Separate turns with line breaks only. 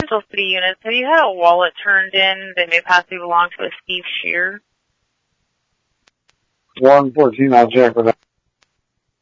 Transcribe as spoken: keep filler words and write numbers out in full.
Central City units, have you had a wallet turned in that may possibly belong to a Steve Shear?
one fourteen, I'll check with that.